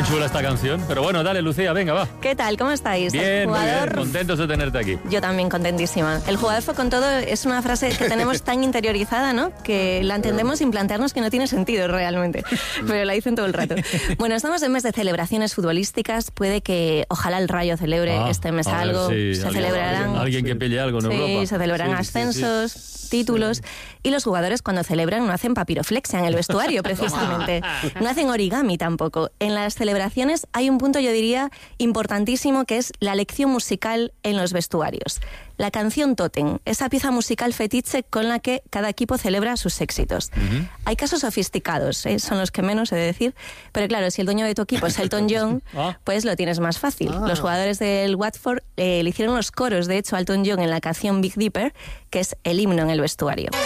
chula esta canción. Pero bueno, dale, Lucía, venga, va. ¿Qué tal? ¿Cómo estáis? Bien, muy bien. Contentos de tenerte aquí. Yo también contentísima. El jugador fue con todo es una frase que tenemos tan interiorizada, ¿no? Que la entendemos sin plantearnos que no tiene sentido realmente. Pero la dicen todo el rato. Bueno, estamos en mes de celebraciones futbolísticas. Puede que, ojalá el Rayo celebre este mes algo. Sí, se celebrarán... Alguien que pille algo en Europa. Sí, se celebrarán ascensos, títulos. Y los jugadores cuando celebran no hacen papiroflexia en el vestuario, precisamente. No hacen origami tampoco. En las celebraciones hay un punto, yo diría, importantísimo, que es la lección musical en los vestuarios. La canción Tótem, esa pieza musical fetiche con la que cada equipo celebra sus éxitos. Hay casos sofisticados, son los que menos he de decir, pero claro, si el dueño de tu equipo es Elton John, pues lo tienes más fácil. Los jugadores del Watford le hicieron los coros, de hecho, a Elton John en la canción Big Dipper, que es el himno en el vestuario.